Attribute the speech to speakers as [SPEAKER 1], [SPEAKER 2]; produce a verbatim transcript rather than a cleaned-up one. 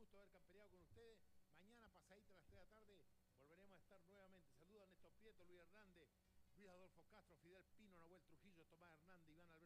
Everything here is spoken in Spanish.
[SPEAKER 1] gusto haber camperiado con ustedes. Mañana, pasadita a las tres de la tarde, volveremos a estar nuevamente. Saludos a Néstor Prieto, Luis Hernández, Luis Adolfo Castro, Fidel Pino, Nahuel Trujillo, Tomás Hernández, Iván Alberto